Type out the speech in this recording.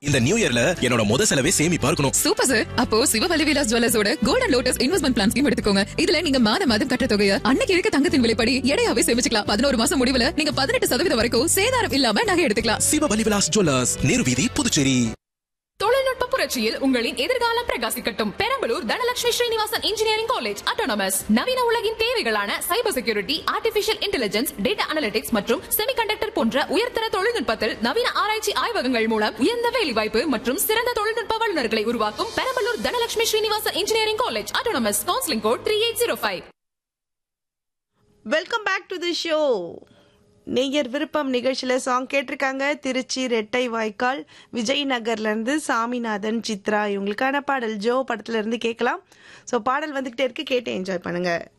இந்த நியூ இயர்ல என்னோட முத செலவே சேமிப்பா இருக்கணும். Super sir. அப்போ Sivavalli Vilas ஜுவல்லர்ஸோட golden lotus investment plan scheme எடுத்துக்கோங்க. இதுல நீங்க மாதம் கட்ட தொகையை அன்னைக்கு இருக்க தங்கத்தின் விலைப்படி எடையாவே சேமிச்சுக்கலாம். 11 மாசம் முடிவுல நீங்க 18% வரைக்கும் சேதாரம் இல்லாம நகை எடுத்துக்கலாம். சிவவல்லி விலாஸ் ஜுவல்லர்ஸ், நேரு வீதி, புதுச்சேரி. தொழில்நுட்ப புரட்சியில் உங்களின் எதிர்காலம் பிரகாசிக்கட்டும். Perambalur Dhanalakshmi Srinivasan engineering college autonomous. நவீன உலகின் தேவைகளான cyber security, artificial intelligence, data analytics மற்றும் செமிகண்டக்டர் போன்ற உயர்தர தொழில்நுட்பத்தில் நவீன ஆராய்ச்சி ஆய்வகங்கள் மூலம் உயர்ந்த வேலைவாய்ப்பு மற்றும் சிறந்த தொழில்நுட்ப வல்லுநர்களை உருவாக்கும் Perambalur Dhanalakshmi Srinivasan engineering college autonomous. Counselling code 3805. Welcome back to the show. நேயர் விருப்பம் நிகழ்ச்சியில் சாங் கேட்டிருக்காங்க. திருச்சி ரெட்டை வாய்க்கால் விஜய் நகர்லேருந்து சாமிநாதன், சித்ரா. இவங்களுக்கான பாடல் ஜோ படத்துல இருந்து கேட்கலாம். ஸோ பாடல் வந்துகிட்டே இருக்கு, கேட்டு என்ஜாய் பண்ணுங்க.